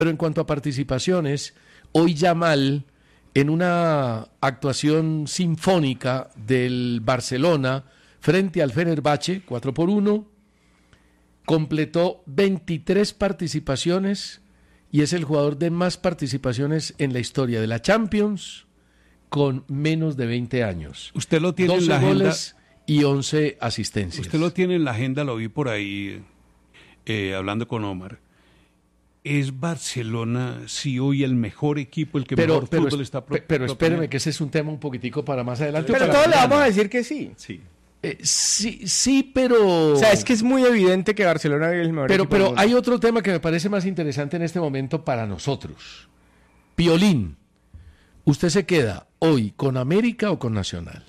Pero en cuanto a participaciones, hoy Yamal, en una actuación sinfónica del Barcelona frente al Fenerbahce, 4-1, completó 23 participaciones y es el jugador de más participaciones en la historia de la Champions con menos de 20 años. Usted lo tiene 12 en la agenda. goles y 11 asistencias. Usted lo tiene en la agenda, lo vi por ahí hablando con Omar. ¿Es Barcelona, sí, hoy el mejor equipo, el que mejor fútbol está Pero proponiendo? espéreme, que ese es un tema un poquitico para más adelante. Pero para todos le mañana. vamos a decir que sí. Sí, pero... O sea, es que es muy evidente que Barcelona es el mejor equipo del Pero mundo. hay otro tema que me parece más interesante en este momento para nosotros. Piolín, ¿usted se queda hoy con América o con Nacional?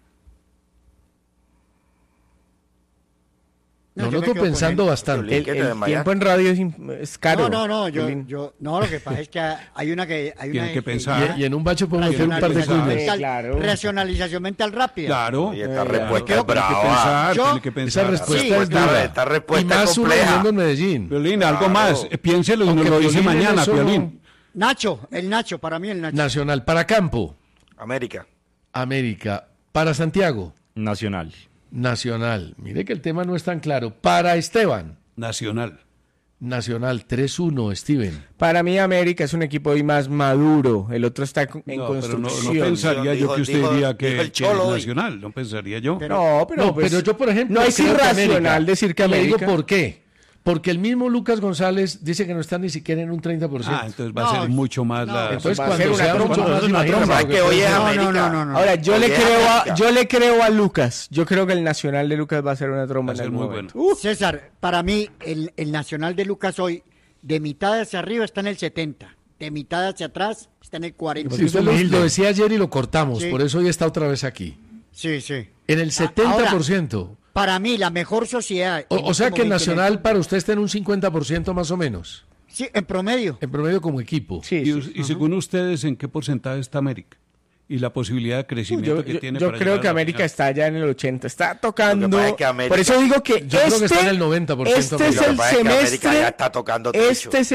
No, No, yo lo me estoy quedo con pensando él. bastante. El tiempo en radio es caro. No, Piolín. no, lo que pasa es que hay una Tiene que pensar. Y en un bacho podemos meter un par de Racionalización. cuñas. mental, Claro. racionalización mental rápida. Claro. Y esta Creo respuesta que es brava. yo- Tiene que pensar. Esa respuesta Sí, es dura. esta respuesta y más es uno compleja. viviendo en Medellín. Piolín, algo Claro. más. Piénselo y nos Aunque lo dice Piolín en mañana, eso Piolín. Nacho, para mí el Nacho. Nacional. Para Campo, América. América. Para Santiago, Nacional. Nacional. Mire que el tema no es tan claro. Para Esteban, Nacional. Nacional. 3-1, Steven. Para mí América es un equipo hoy más maduro. El otro está en No, pero no construcción. pensaría yo que usted Dijo- diría dijo que el es Cholo hoy. Nacional. No pensaría yo. No, pero, No, pues, pero yo, por ejemplo, no es creo que irracional América. decir que Y le América. digo por qué. Porque el mismo Lucas González dice que no está ni siquiera en un 30%. Entonces va a ser mucho más la... Entonces, va a cuando ser una sea tromba, mucho más, una imagínate tromba. lo que hoy es puede ser. América. No. Ahora, yo le Oye, creo América. yo le creo a Lucas. Yo creo que el Nacional de Lucas va a ser una tromba Va a en ser algún muy momento. bueno. César, para mí el Nacional de Lucas hoy, de mitad hacia arriba está en el 70, de mitad hacia atrás está en el 40. Sí, usted lo decía ayer y lo cortamos, Sí. por eso hoy está otra vez aquí. Sí. En el 70%. Para mí la mejor sociedad. O en sea este que momento Nacional en el- para usted está en un 50% más o menos. Sí, en promedio. En promedio como equipo. Sí, Y según ustedes, ¿en qué porcentaje está América? Y la posibilidad de crecimiento que tiene yo para creo llegar que a la América final. está ya en el 80, está tocando. Lo que pasa es que América- Por eso digo que Yo creo que está en el 90%. este es Lo que el pasa es que América semestre. ya está tocando techo.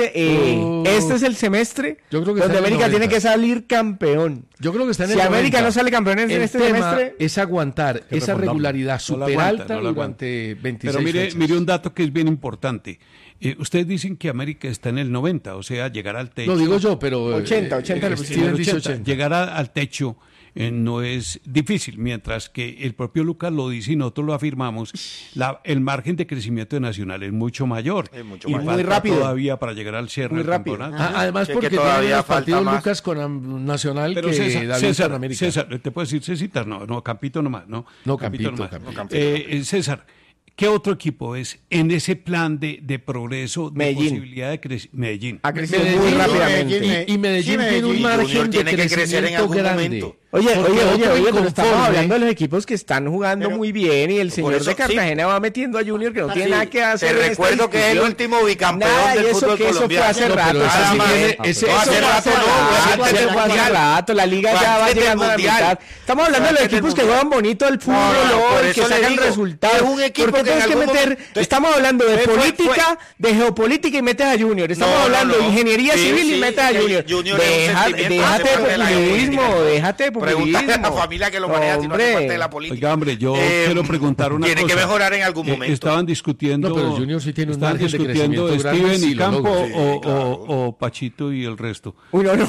Este es el semestre Yo creo que está donde en el América 90. tiene que salir campeón. Yo creo que está en Si el América 90. no sale campeón en El este tema semestre, es aguantar que esa recordarlo. regularidad No la súper aguanta, alta no la durante 26 Pero fechas. mire un dato que es bien importante. Ustedes dicen que América está en el 90, o sea, llegar al techo. Lo digo yo, pero... 80 le Steven pusieron. dice 80. 80. Llegar al techo no es difícil, mientras que el propio Lucas lo dice y nosotros lo afirmamos, el margen de crecimiento de Nacional es mucho mayor. Es mucho y mayor. falta Muy rápido. todavía para llegar al cierre Muy del rápido. campeonato. Además Que porque tiene todavía los partidos falta más. Lucas con Nacional Pero que César, David César, con América. César, te puedo decir Cecitar, no, Campito nomás, ¿no? No, Campito, nomás. Campito. No, Campito. César, ¿qué otro equipo es en ese plan de progreso, de Medellín. posibilidad de crecimiento? Medellín. ha crecido Medellín, muy sí, rápidamente. Medellín, Y Medellín Sí, tiene un Medellín. margen Junior de tiene que crecer en crecimiento algún grande. momento. Oye, Porque otro pero estamos inconforme- hablando de los equipos que están jugando Pero- muy bien y el señor eso, de Cartagena va metiendo a Junior que no tiene Sí, nada que hacer. Te en esta recuerdo que es el discusión. último bicampeón Nada, del y eso fútbol que eso fue colombiano. hace No, rato. pero ese nada sí más. tiene- Eso ese- fue hace rato, hace no, rato, ese eso fue fue hace mundial. rato. La liga Fue ya va antes del llegando a la mundial. mitad. Estamos hablando de los Fue antes equipos del que juegan bonito el fútbol, por que eso le sacan digo, resultados. es un equipo ¿Por qué que en tienes que algún meter? momento- Estamos hablando de Fue- política, de geopolítica y metes a Junior. Estamos No, hablando de no. ingeniería Sí, civil y sí, metes a el Junior. Junior es un sentimiento, Déjate hace de parte de la populismo, geopolítica. déjate de populismo. Pregúntale a la familia que lo maneja si no hace Hombre. parte de la política. Oiga, hombre, yo quiero preguntar una tiene cosa. que mejorar en algún momento. Estaban discutiendo... No, pero Junior sí tiene un estaban margen de discutiendo crecimiento grande Steven y si lo Campo logra. Sí, o, claro. o Pachito y el resto. Uy, no.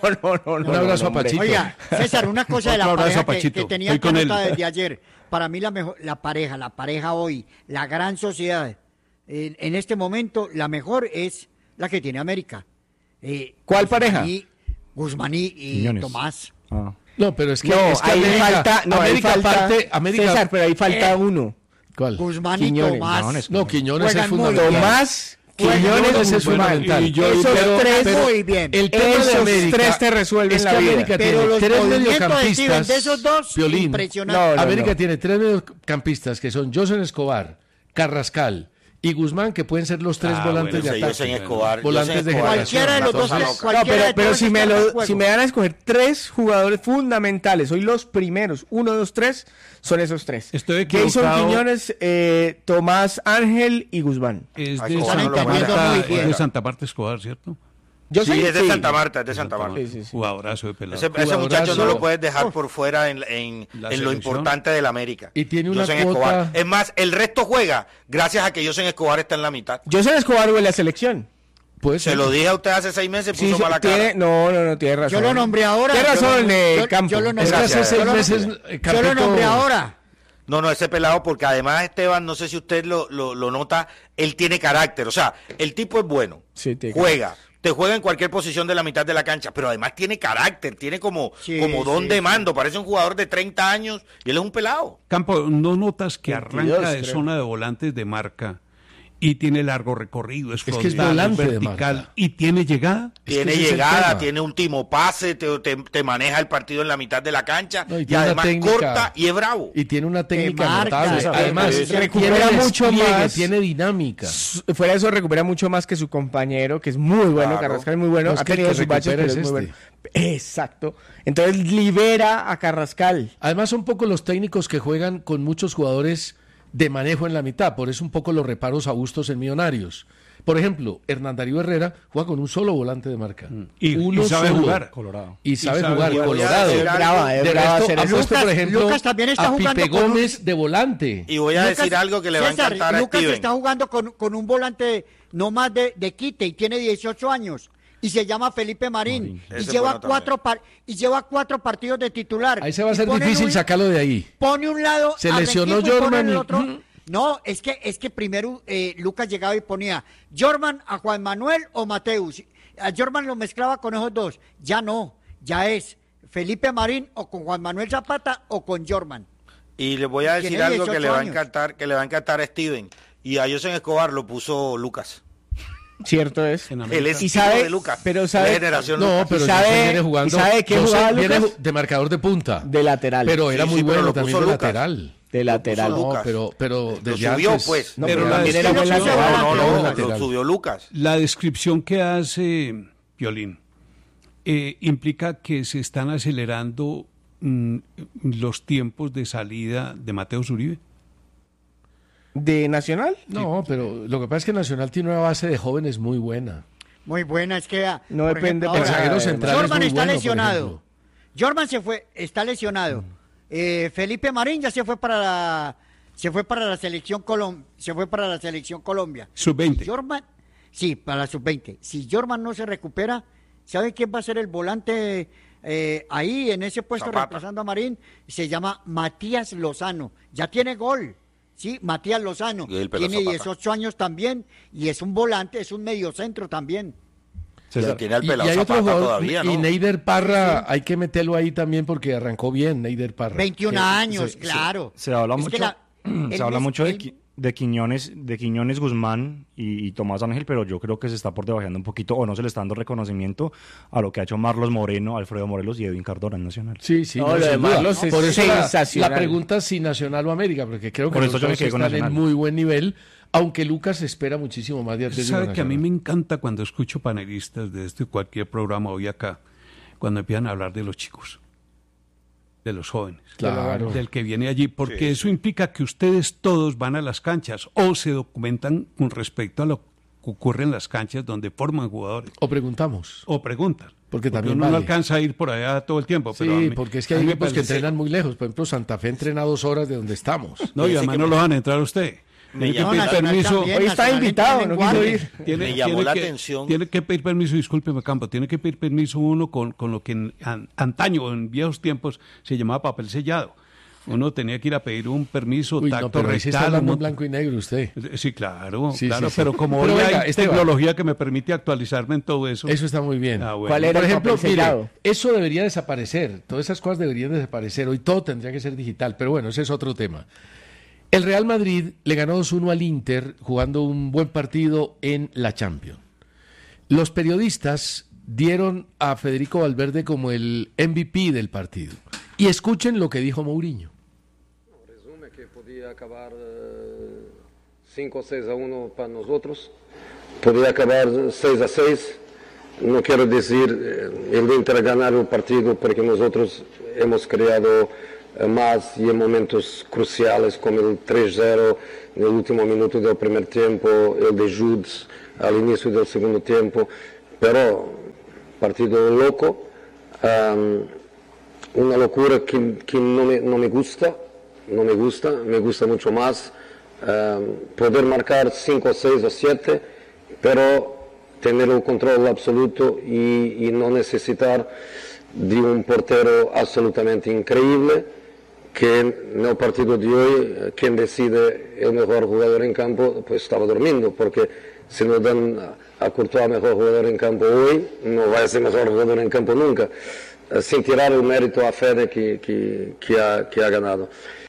Un abrazo a hombre. Pachito. Oiga, César, una cosa de la Otro abrazo pareja a Pachito. que tenía Estoy con que notar él. desde ayer. Para mí la pareja hoy, la gran sociedad, en este momento, la mejor es la que tiene América. ¿Cuál pareja? Guzmaní y Quiñones. Tomás. Ah. No, pero es que, No, es que ahí América, falta, no, ahí América falta, aparte, América, César, pero ahí falta uno. ¿cuál? Guzmán y Quiñones. Tomás. No, Quiñones es Juegan muy fundamental. bien. Tomás, Juegan Quiñones muy es bien. fundamental. Y yo- Esos pero- tres, muy bien. El tema de Esos América tres te resuelven es la que vida. América Pero tiene los tres movimientos de Steven mediocampistas. de esos dos, Piolín. impresionante. No, América tiene tres mediocampistas que son Josen Escobar, Carrascal y Guzmán, que pueden ser los tres volantes bueno, de Sí, ataque. Yosen Escobar. Volantes Yosen de Escobar. Cualquiera de los dos, Entonces, No, cualquiera de pero todos si esos me, están en juego. si me dan a escoger tres jugadores fundamentales, hoy los primeros, 1, 2, 3, son esos tres. Estoy Jason equivocado. Quiñones, Tomás Ángel y Guzmán. Es Ay, de Escobar no lo maneja muy bien. Santa Marta Escobar, ¿cierto? Sí, es de Santa Marta, es de Santa Marta. Sí. Jugadorazo de pelado. Ese muchacho no lo puedes dejar por fuera en lo importante del América. Y tiene una José cuota... Escobar. Es más, el resto juega gracias a que José Escobar está en la mitad. José Escobar huele a selección. Pues Se lo dije a usted hace 6 meses, puso mala cara. No, tiene razón. Yo lo nombré ahora. Tiene razón, Campo. Yo lo nombré. Es que hace 6 meses... Yo lo nombré ahora. No, ese pelado, porque además Esteban, no sé si usted lo nota, él tiene carácter. O sea, el tipo es bueno, Sí, juega. Te juega en cualquier posición de la mitad de la cancha, pero además tiene carácter, tiene como don de mando, parece un jugador de 30 años y él es un pelado. Campo, ¿no notas que 22, arranca de creo. zona de volantes de marca y tiene largo recorrido, es Es que es frontal, volante de vertical marca. y tiene llegada? Tiene ese es el llegada, tema. tiene último pase, te maneja el partido en la mitad de la cancha No, y tiene una además técnica- corta y es bravo. Y tiene una técnica marca, notable. ¿sabes? Además, Se tiene recupera mucho despliegue, más. tiene dinámica. Fuera de eso, recupera mucho más que su compañero, que es muy bueno. Claro. Carrascal es muy bueno. No, es Ha que el tenido que sus baches, recupera pero es es muy este. bueno. Exacto. Entonces libera a Carrascal. Además, son pocos los técnicos que juegan con muchos jugadores de manejo en la mitad. Por eso un poco los reparos a gustos en Millonarios. Por ejemplo, Hernán Darío Herrera juega con un solo volante de marca. Y Uno sabe solo. jugar. Colorado. Y sabe sabe jugar, jugar. Colorado. Voy a decir algo. Es De brava resto, hacer ha eso. puesto, por ejemplo, Lucas también está a Pipe jugando con un- Gómez de volante. Y voy a Lucas- decir algo que le va a César, encantar a Lucas Steven. está jugando con un volante no más de quite y tiene 18 años. Y se llama Felipe Marín. Ese Y es lleva, bueno lleva 4 partidos de titular. Ahí se va a Y ser pone difícil un- sacarlo de ahí. Pone un lado. Se a lesionó Rengifo y pone Jorman el y- otro. No, es que primero Lucas llegaba y ponía Jorman a Juan Manuel o Mateus. A Jorman lo mezclaba con esos dos. Ya no, ya es Felipe Marín o con Juan Manuel Zapata o con Jorman. Y le voy a decir Tiene algo que 18 le va a años. encantar, a Steven. Y a José Escobar lo puso Lucas. Cierto es. En El América. estilo sabe- de Lucas. pero sabe- La generación No, Lucas. pero ¿Y sabe- José viene jugando. y sabe qué José jugaba viene Lucas? de marcador de punta. De lateral. Pero era Sí, muy sí, pero bueno lo también puso de Lucas. lateral. De lateral. puso No, Lucas. pero Lo desde subió, antes. pues. No, Pero pero la también era buen descripción- lateral. No, Lateral. lo subió Lucas. La descripción que hace Piolín implica que se están acelerando los tiempos de salida de Mateo Uribe. ¿De Nacional? No, pero lo que pasa es que Nacional tiene una base de jóvenes muy buena. Muy buena, es que... No por depende ejemplo, El para- zaguero central es Jorman muy está bueno, por lesionado. ejemplo. Jorman está lesionado. Felipe Marín ya se fue para la selección Colombia. Sub-20. Jorman, sí, para la sub-20. Si Jorman no se recupera, ¿sabe quién va a ser el volante ahí en ese puesto Zapata. reemplazando a Marín? Se llama Matías Lozano. Ya tiene gol. Sí, Matías Lozano. Y el Pelo Tiene Zapata. 18 años también y es un volante, es un mediocentro también. César, Tiene el Y pelado hay otro Zapata jugador, todavía, ¿no? y Neider Parra, hay que meterlo ahí también porque arrancó bien Neider Parra. 21 años, se- claro. se habla Es que mucho, él se habla no- mucho de, él- de Quiñones Guzmán y Tomás Ángel, pero yo creo que se está por debajeando un poquito o no se le está dando reconocimiento a lo que ha hecho Marlos Moreno, Alfredo Morelos y Edwin Cardona en Nacional. Sí, sí, No, no, lo de sin duda. Marlos es Por eso sensacional. la pregunta es si Nacional o América, porque creo que Por los eso yo me dos quedé con están en Nacional. muy buen nivel, aunque Lucas espera muchísimo más de Atlético Sabe que a mí Nacional. me encanta cuando escucho panelistas de cualquier programa hoy acá, cuando empiezan a hablar de los chicos, de los jóvenes, Claro. del que viene allí, porque eso implica que ustedes todos van a las canchas o se documentan con respecto a lo que ocurre en las canchas donde forman jugadores O preguntamos. o preguntan. Porque también uno no vale. alcanza a ir por allá todo el tiempo. Pero a Sí, mí- porque es que a hay mí me equipos que parece- entrenan muy lejos. Por ejemplo, Santa Fe entrena 2 horas de donde estamos. No, y Fíjese además que no lo van a entrar a usted. Tiene que llamó pedir Nacional permiso. también, Hoy está Nacional invitado, tiene no quiso guardia. ir. Me llamó la atención. Tiene que pedir permiso, discúlpeme, Campo, tiene que pedir permiso uno con lo que antaño, en viejos tiempos, se llamaba papel sellado. Uno tenía que ir a pedir un permiso, Uy, tacto no, pero ahí sí está rectal. hablando en uno- blanco y negro usted. Sí, claro, Sí, claro, sí, sí. pero como Pero hoy venga, hay Esteban. tecnología que me permite actualizarme en todo eso. Eso está muy bien. Ah, bueno. ¿Cuál era Por el ejemplo, papel mire, sellado? eso debería desaparecer. Todas esas cosas deberían desaparecer. Hoy todo tendría que ser digital. Pero bueno, ese es otro tema. El Real Madrid le ganó 2-1 al Inter jugando un buen partido en la Champions. Los periodistas dieron a Federico Valverde como el MVP del partido. Y escuchen lo que dijo Mourinho. Resume que podía acabar 5 o 6-1 para nosotros, podía acabar 6-6. No quiero decir el Inter ganar el partido porque nosotros hemos creado más y en momentos cruciales como el 3-0 en el último minuto del primer tiempo, el de Jude al inicio del segundo tiempo, pero partido loco, una locura que no me gusta, me gusta mucho más poder marcar 5, 6 o 7, pero tener un control absoluto y no necesitar de un portero absolutamente increíble, que en el partido de hoy, quien decide el mejor jugador en campo, pues estaba durmiendo, porque si no dan a Courtois mejor jugador en campo hoy, no va a ser mejor jugador en campo nunca, sin tirar el mérito a Fede que ha ganado.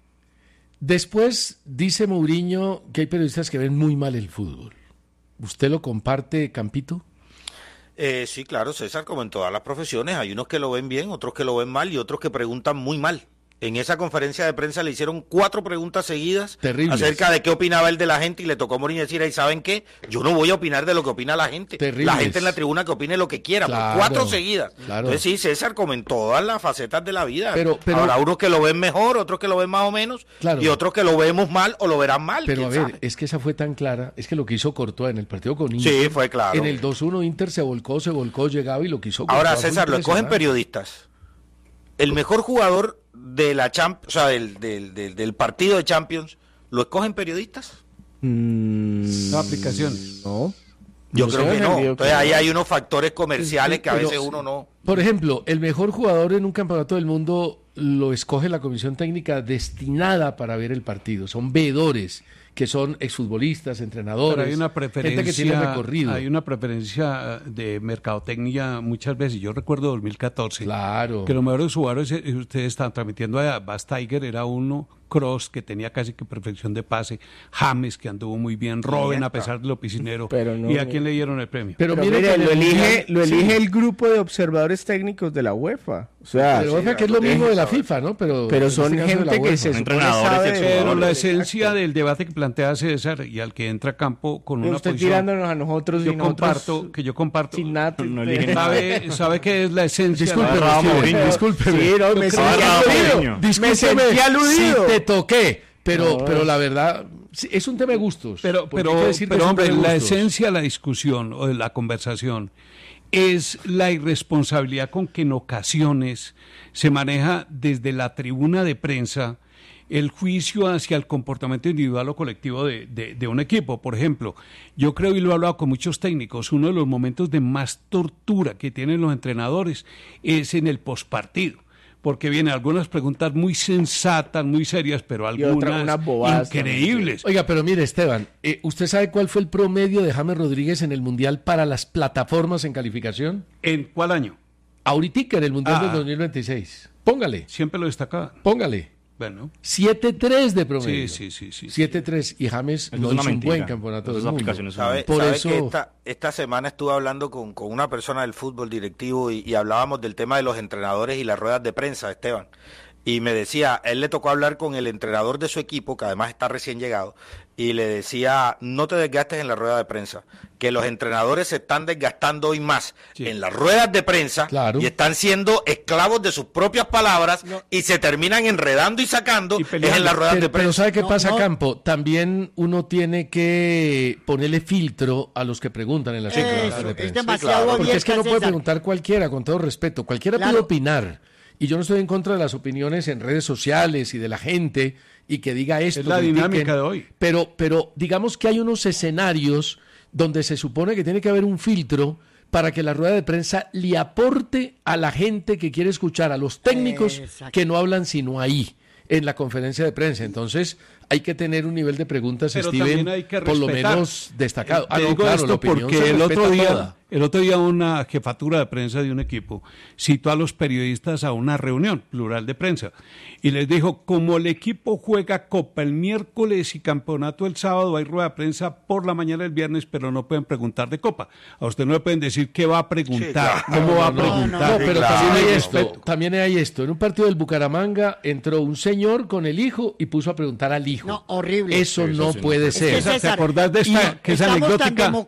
Después dice Mourinho que hay periodistas que ven muy mal el fútbol. ¿Usted lo comparte, Campito? Sí, claro, César, como en todas las profesiones, hay unos que lo ven bien, otros que lo ven mal y otros que preguntan muy mal. En esa conferencia de prensa le hicieron 4 preguntas seguidas terribles acerca de qué opinaba él de la gente y le tocó a Mourinho decir, ahí saben qué, yo no voy a opinar de lo que opina la gente. Terribles. La gente en la tribuna que opine lo que quiera, claro, 4 seguidas. Claro. Entonces sí, César, como en todas las facetas de la vida. Pero habrá unos que lo ven mejor, otros que lo ven más o menos, claro, y otros que lo vemos mal o lo verán mal. Pero a ver, sabe. es que esa fue tan clara, es que lo que hizo Courtois en el partido con Inter. Sí, fue claro. En el 2-1 Inter se volcó, llegaba y lo quiso. Ahora, César, lo escogen periodistas. El mejor jugador de la o sea, del partido de Champions, ¿lo escogen periodistas? No, aplicaciones. No. Yo creo que no. Entonces ahí hay unos factores comerciales que a veces uno no. Por ejemplo, el mejor jugador en un campeonato del mundo lo escoge la comisión técnica destinada para ver el partido. Son veedores que son exfutbolistas, entrenadores, pero hay una preferencia, gente que tiene recorrido. Hay una preferencia de mercadotecnia muchas veces. Yo recuerdo 2014, claro, que los mejores jugadores, ustedes están transmitiendo a Bas Tiger, era uno, Kroos, que tenía casi que perfección de pase, James, que anduvo muy bien, Robben, a pesar de lo piscinero. No, ¿y a quién le dieron el premio? Pero mire, que lo elige el grupo de observadores técnicos de la UEFA. O sea, pero UEFA, que es lo mismo de la FIFA, ¿no? Pero son gente que se entrenadores, pero la esencia del debate que plantea César y al que entra a campo con una usted posición, tirándonos a nosotros yo comparto sin nada, sabe qué es la esencia. Discúlpeme. Me sentí aludido. Si te toqué, pero la verdad es un tema de gustos. Pero hombre, la esencia de la discusión o de la conversación es la irresponsabilidad con que en ocasiones se maneja desde la tribuna de prensa el juicio hacia el comportamiento individual o colectivo de un equipo. Por ejemplo, yo creo, y lo he hablado con muchos técnicos, uno de los momentos de más tortura que tienen los entrenadores es en el postpartido. Porque vienen algunas preguntas muy sensatas, muy serias, pero algunas increíbles. También. Oiga, pero mire, Esteban, ¿usted sabe cuál fue el promedio de James Rodríguez en el Mundial para las plataformas en calificación? ¿En cuál año? Ahorita, en el Mundial del 2026. Póngale. Siempre lo destacaba. Póngale. Bueno. 7-3 de promedio. Sí. 7-3. Y James no hizo un buen campeonato del mundo. ¿Sabe que esta semana estuve hablando con una persona del fútbol directivo y hablábamos del tema de los entrenadores y las ruedas de prensa, Esteban? Y me decía, él le tocó hablar con el entrenador de su equipo, que además está recién llegado, y le decía, no te desgastes en la rueda de prensa, que los entrenadores se están desgastando hoy más en las ruedas de prensa, claro, y están siendo esclavos de sus propias palabras y se terminan enredando y sacando en las ruedas de prensa. Pero ¿sabe qué pasa, Campo? También uno tiene que ponerle filtro a los que preguntan en las ruedas de prensa. Es demasiado porque es que no puede preguntar cualquiera, con todo respeto. Cualquiera puede opinar. Y yo no estoy en contra de las opiniones en redes sociales y de la gente y que diga esto. Es la dinámica de hoy. Pero digamos que hay unos escenarios donde se supone que tiene que haber un filtro para que la rueda de prensa le aporte a la gente que quiere escuchar, a los técnicos que no hablan sino ahí, en la conferencia de prensa. Entonces hay que tener un nivel de preguntas, pero Steven, por lo menos destacado. Digo esto porque el otro día una jefatura de prensa de un equipo citó a los periodistas a una reunión plural de prensa y les dijo, como el equipo juega Copa el miércoles y campeonato el sábado, hay rueda de prensa por la mañana el viernes, pero no pueden preguntar de Copa. A usted no le pueden decir qué va a preguntar, cómo va a preguntar. No, pero también hay esto. En un partido del Bucaramanga entró un señor con el hijo y puso a preguntar al hijo. No, horrible. Eso no puede ser. Es que, César, ¿te acordás de esta que es anecdótica?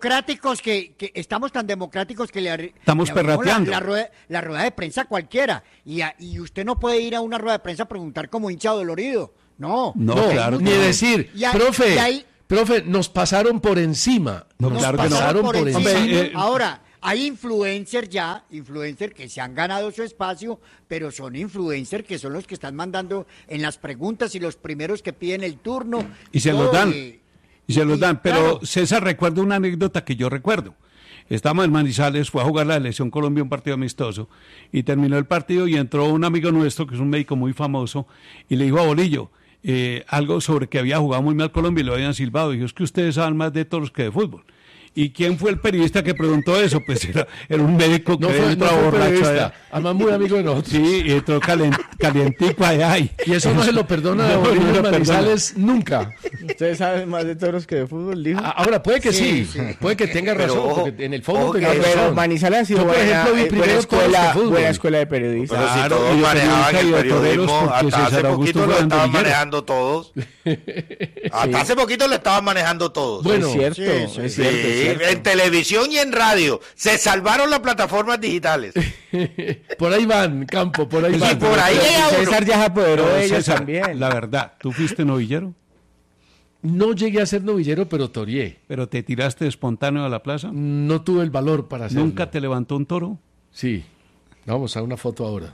Estamos tan democráticos que estamos perrateando la rueda de prensa a cualquiera. Y usted no puede ir a una rueda de prensa a preguntar como hincha dolorido. No, claro, ni decir, profe, nos pasaron por encima. Claro que no. Ahora, Hay influencers que se han ganado su espacio, pero son influencers que son los que están mandando en las preguntas y los primeros que piden el turno. Y se los dan. Y se los dan. Pero claro. César, recuerda una anécdota que yo recuerdo. Estábamos en Manizales, fue a jugar la Selección Colombia, un partido amistoso, y terminó el partido y entró un amigo nuestro, que es un médico muy famoso, y le dijo a Bolillo algo sobre que había jugado muy mal Colombia y lo habían silbado. Y dijo, es que ustedes saben más de toros que de fútbol. ¿Y quién fue el periodista que preguntó eso? Pues era un médico que no fue periodista, además muy amigo de nosotros. Sí, y entró calientico allá. Y eso no se lo perdona a Bolillo Manizales nunca. Ustedes saben más de toros que de fútbol, dijo. Ahora, puede que sí, puede que tenga razón, porque en el fondo tenga razón. Pero Manizales ha sido Yo, por ejemplo, vi primero buena escuela de periodistas. Pero Claro, si todos y de manejaban periodista y el de toreros, periodismo, porque hasta hace César Augusto poquito fue lo estaban bandillero. manejando todos. Hasta hace poquito lo estaban manejando todos. Bueno, Es cierto, sí, es Sí, cierto, es cierto. en televisión y en radio. Se salvaron las plataformas digitales. por ahí van, Campo, por ahí Y van. por ahí llega uno. César ya se apoderó Pero, de ellos César, también. la verdad, ¿tú fuiste novillero? No llegué a ser novillero, pero toreé. ¿Pero te tiraste espontáneo a la plaza? No tuve el valor para hacerlo. ¿Nunca te levantó un toro? Sí. Vamos a una foto ahora.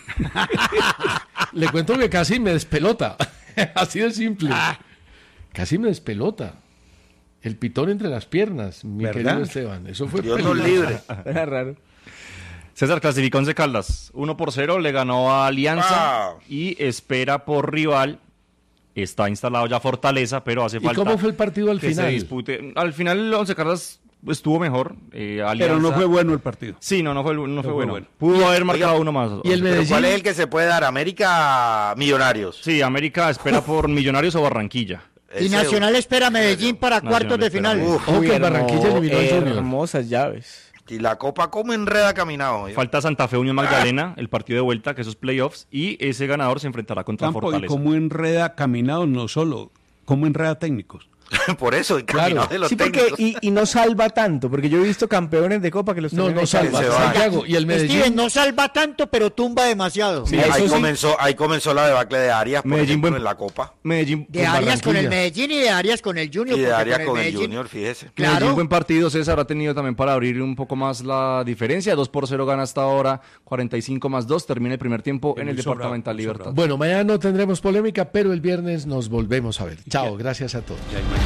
Le cuento que casi me despelota. Así de simple. Casi me despelota. El pitón entre las piernas, mi ¿Verdad? querido Esteban. Eso fue Dios nos peligroso. libre. Era raro. César clasificó Once Caldas, 1-0, le ganó a Alianza Wow. y espera por rival. Está instalado ya Fortaleza, pero hace ¿Y falta cómo fue el partido al que final? se dispute. Al final Once Caldas estuvo mejor. Alianza... Pero no fue bueno el partido. Sí, no fue fue bueno. bueno. Pudo haber marcado uno más. ¿Y el Pero Medellín? ¿cuál es el que se puede dar? ¿América Millonarios? Sí, América espera por Millonarios o Barranquilla. Y Ese- Nacional espera Medellín para Nacional cuartos de espera final. Uf, Ojo que el Barranquilla eliminó al Junior. Hermosas llaves. y la Copa como enreda caminado. ¿eh? Falta Santa Fe Unión Magdalena, el partido de vuelta, que esos playoffs, y ese ganador se enfrentará contra Campo, y Fortaleza. cómo enreda caminados, no solo, cómo enreda técnicos. Por eso, encaminado Claro. de los Sí, porque técnicos. y no salva tanto, porque yo he visto campeones de Copa que los No, terminan no salva. Se va. Santiago, y el Medellín. Steven no salva tanto, pero tumba demasiado. Sí, Eso ahí comenzó la debacle de Arias, por Medellín, ejemplo, buen- en la Copa. Medellín, De Arias con el Barranquilla. Medellín y de Arias con el Junior. Y de porque Arias con el Medellín- Junior, fíjese. Claro. Medellín, buen partido, César ha tenido también para abrir un poco más la diferencia. 2-0 gana hasta ahora, 45+2, termina el primer tiempo en el muy sobrado, Departamental muy Libertad. Bueno, mañana no tendremos polémica, pero el viernes nos volvemos a ver. Chao, gracias a todos. Ya hay